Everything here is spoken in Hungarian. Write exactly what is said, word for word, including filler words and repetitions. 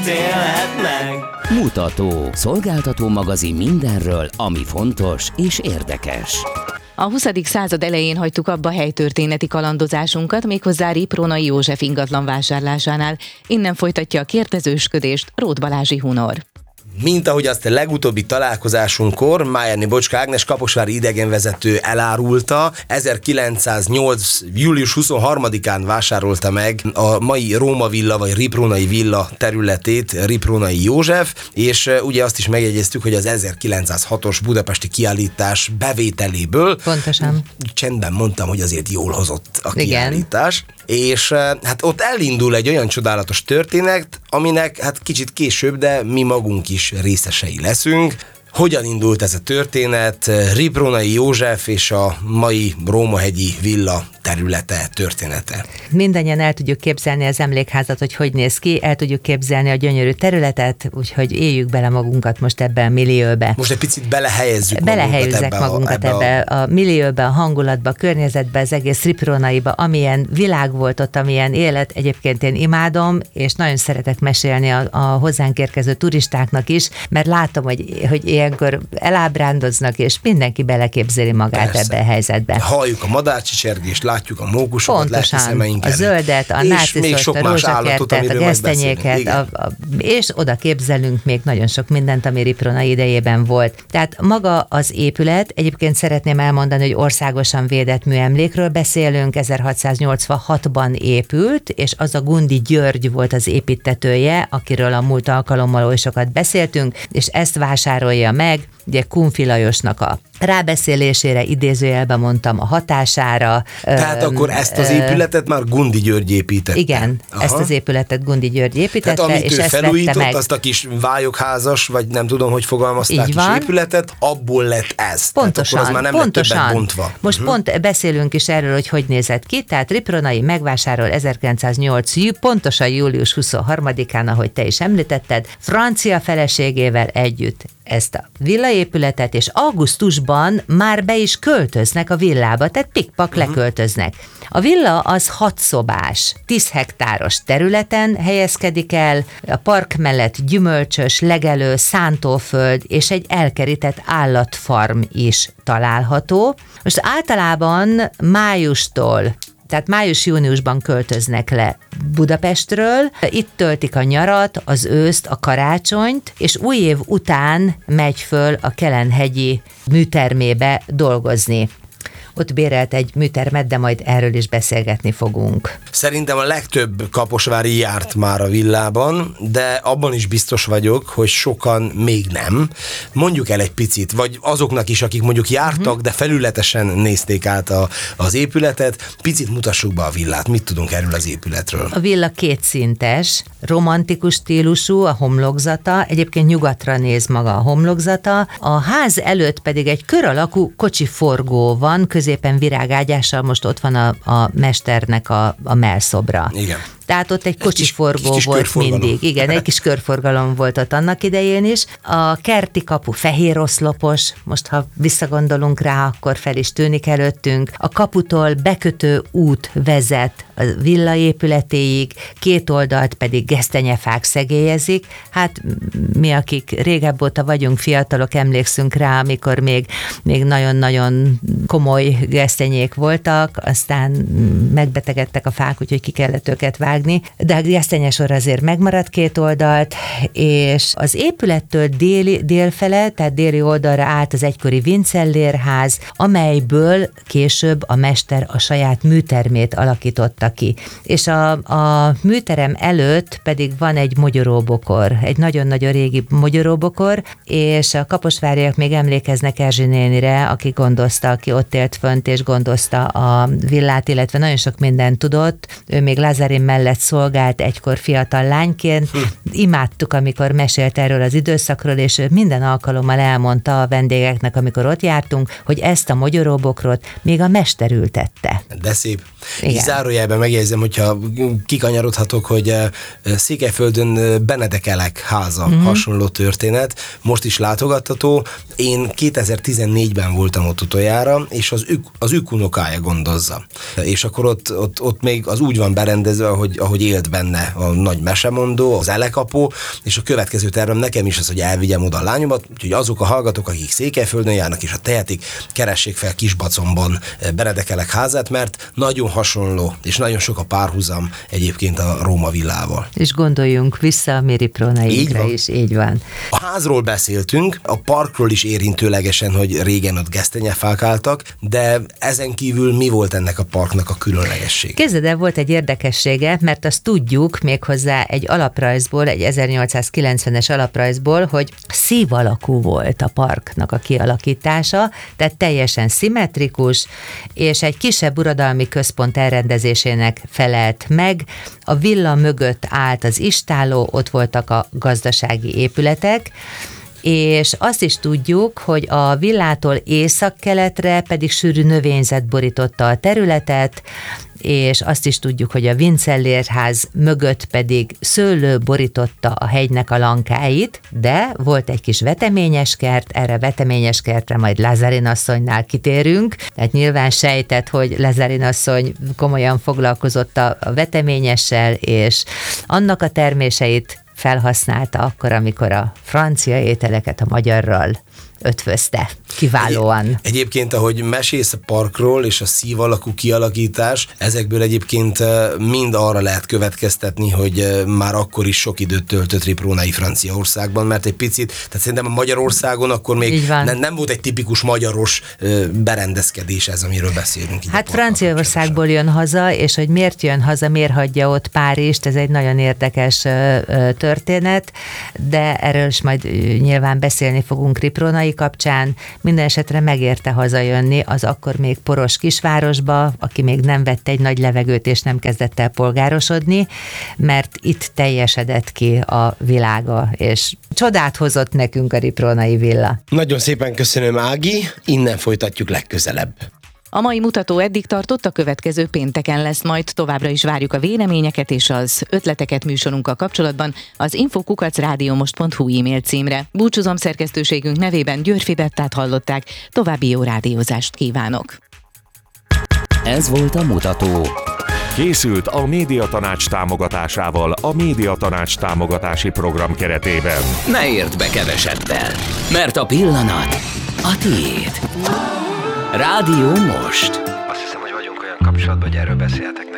Élhetnek. Mutató, szolgáltató magazin mindenről, ami fontos és érdekes. A huszadik század elején hagytuk abba helytörténeti kalandozásunkat, méghozzá Riprónai József ingatlan vásárlásánál. Innen folytatja a kérdezősködést Róth Balázsi Hunor. Mint ahogy azt a legutóbbi találkozásunkkor Májerné Bocska Ágnes kaposvári idegenvezető elárulta, ezerkilencszáznyolc. július huszonharmadikán vásárolta meg a mai Róma villa vagy Riprónai villa területét Riprónai József, és ugye azt is megjegyeztük, hogy az ezerkilencszázhatos budapesti kiállítás bevételéből, pontosan, csendben mondtam, hogy azért jól hozott a igen, kiállítás, és hát ott elindul egy olyan csodálatos történet, aminek hát kicsit később, de mi magunk is részesei leszünk. Hogyan indult ez a történet? Riprónai József és a mai Rómahegyi villa területe, története. Mindannyian el tudjuk képzelni az emlékházat, hogy hogy néz ki, el tudjuk képzelni a gyönyörű területet, úgyhogy éljük bele magunkat most ebbe a millióbe. Most egy picit belehelyezzük Belehelyezzek magunkat ebbe, ebbe a, a millióbe, a hangulatba, a környezetbe, az egész Riprónaiba, amilyen világ volt ott, amilyen élet. Egyébként én imádom, és nagyon szeretek mesélni a, a hozzánk érkező turistáknak is, mert látom, hogy, hogy ilyenkor elábrándoznak, és mindenki beleképzeli magát. Persze. Ebbe a helyzetbe. Halljuk a madárcsicsergést, látjuk a mókusokat, lelki szemeink előtt. A zöldet, a nárciszost, a rózsakertet, a gesztenyéket, a, a, és oda képzelünk még nagyon sok mindent, ami Riprónai idejében volt. Tehát maga az épület, egyébként szeretném elmondani, hogy országosan védett műemlékről beszélünk, ezerhatszáznyolcvanhatban épült, és az a Gundi György volt az építtetője, akiről a múlt alkalommal oly sokat beszéltünk, és ezt vásárolja meg, ugye Kunfi Lajosnak a rábeszélésére, idézőjelben mondtam, a hatására. Tehát öm, akkor ezt az épületet már Gundi György építette. Igen, Aha. ezt az épületet Gundi György építette, tehát, amit és ő ezt felújított, vette meg. azt a kis vályokházas, vagy nem tudom, hogy fogalmazták is épületet, abból lett ez. Pontosan, az már nem pontosan. lett többet bontva. Most uh-huh. pont beszélünk is erről, hogy hogy nézett ki, tehát Riprónai megvásárol ezerkilencszáznyolc. pontosan július huszonharmadikán, ahogy te is említetted, francia feleségével együtt ezt a villaépületet, és augusztusban már be is költöznek a villába, tehát pikpak uh-huh. leköltöznek. A villa az hat szobás, tíz hektáros területen helyezkedik el, a park mellett gyümölcsös, legelő, szántóföld és egy elkerített állatfarm is található. Most általában májustól, tehát május-júniusban költöznek le Budapestről, itt töltik a nyarat, az őszt, a karácsonyt, és új év után megy föl a Kelenhegyi műtermébe dolgozni. Ott bérelt egy műtermet, de majd erről is beszélgetni fogunk. Szerintem a legtöbb kaposvári járt már a villában, de abban is biztos vagyok, hogy sokan még nem. Mondjuk el egy picit, vagy azoknak is, akik mondjuk jártak, uh-huh. de felületesen nézték át a, az épületet, picit mutassuk be a villát. Mit tudunk erről az épületről? A villa kétszintes, romantikus stílusú, a homlokzata, egyébként nyugatra néz maga a homlokzata, a ház előtt pedig egy kör alakú kocsiforgó van, középen virágágyással, most ott van a, a mesternek a, a mellszobra. Igen. Tehát ott egy kocsiforgó kis, volt kis mindig. Igen, egy kis körforgalom volt ott annak idején is. A kerti kapu fehér oszlopos, most ha visszagondolunk rá, akkor fel is tűnik előttünk. A kaputól bekötő út vezet a villa épületéig, két oldalt pedig gesztenyefák szegélyezik. Hát mi, akik régebb óta vagyunk fiatalok, emlékszünk rá, amikor még, még nagyon-nagyon komoly gesztenyék voltak, aztán megbetegedtek a fák, úgyhogy ki kellett őket vágni. De a gesztenyesor azért megmaradt két oldalt, és az épülettől déli, délfele, tehát déli oldalra állt az egykori Vincellérház, amelyből később a mester a saját műtermét alakította ki. És a, a műterem előtt pedig van egy mogyoróbokor, egy nagyon-nagyon régi mogyoróbokor, és a kaposváriak még emlékeznek Erzsi nénire, aki gondozta, aki ott élt fönt, és gondozta a villát, illetve nagyon sok mindent tudott. Ő még Lázárin mellett szolgált egykor fiatal lányként. Hm. Imádtuk, amikor mesélt erről az időszakról, és ő minden alkalommal elmondta a vendégeknek, amikor ott jártunk, hogy ezt a mogyoróbokrot még a mester ültette. De szép. És zárójelben megjegyzem, hogyha kikanyarodhatok, hogy Székelyföldön Benedekelek háza uh-huh. hasonló történet, most is látogatható. Én kétezer-tizennégyben voltam ott utoljára, és az ük, az ükunokája gondozza. És akkor ott, ott, ott még az úgy van berendezve, ahogy, ahogy élt benne a nagy mesemondó, az elekapó, és a következő tervem nekem is az, hogy elvigyem oda a lányomat, úgyhogy azok a hallgatók, akik Székelyföldön járnak, és ha tehetik, keressék fel Kisbacomban Benedekelek házát, mert nagyon hasonló, és nagyon sok a párhuzam egyébként a Róma villával. És gondoljunk vissza a mi Riprónainkra is, így van. A házról beszéltünk, a parkról is érintőlegesen, hogy régen ott gesztenyefák álltak, de ezen kívül mi volt ennek a parknak a különlegessége? Képzeld el, volt egy érdekessége, mert azt tudjuk méghozzá egy alaprajzból, egy ezernyolcszázkilencvenes alaprajzból, hogy szív alakú volt a parknak a kialakítása, tehát teljesen szimmetrikus, és egy kisebb uradalmi központ elrendezésének felelt meg. A villa mögött állt az istálló, ott voltak a gazdasági épületek, és azt is tudjuk, hogy a villától északkeletre pedig sűrű növényzet borította a területet, és azt is tudjuk, hogy a Vincellérház mögött pedig szőlő borította a hegynek a lankáit, de volt egy kis veteményes kert, erre veteményes kertre majd Lázarin asszonynál kitérünk, tehát nyilván sejtett, hogy Lázarin asszony komolyan foglalkozott a veteményessel, és annak a terméseit felhasználta akkor, amikor a francia ételeket a magyarral ötvözte. Kiválóan. Egy, egyébként, ahogy mesélsz a parkról és a szív alakú kialakítás, ezekből egyébként mind arra lehet következtetni, hogy már akkor is sok időt töltött Riprónai Franciaországban, mert egy picit, tehát szerintem a Magyarországon akkor még ne, nem volt egy tipikus magyaros berendezkedés ez, amiről beszélünk. Hát Franciaországból jön haza, és hogy miért jön haza, miért hagyja ott Párizst, ez egy nagyon érdekes történet, de erről is majd nyilván beszélni fogunk Riprónai kapcsán. Minden esetre megérte hazajönni az akkor még poros kisvárosba, aki még nem vett egy nagy levegőt és nem kezdett el polgárosodni, mert itt teljesedett ki a világa, és csodát hozott nekünk a Riprónai villa. Nagyon szépen köszönöm, Ági, innen folytatjuk legközelebb. A mai mutató eddig tartott, a következő pénteken lesz, majd továbbra is várjuk a véleményeket és az ötleteket műsorunkkal kapcsolatban az info kukac rádiómost pont hu e-mail címre. Búcsúzom, szerkesztőségünk nevében Györfi Bettát hallották, további jó rádiózást kívánok. Ez volt a mutató. Készült a Médiatanács támogatásával a Médiatanács támogatási program keretében. Ne érd be kevesebbel, mert a pillanat a tiéd. Rádió Most. Azt hiszem, hogy vagyunk olyan kapcsolatban, hogy erről beszéltek.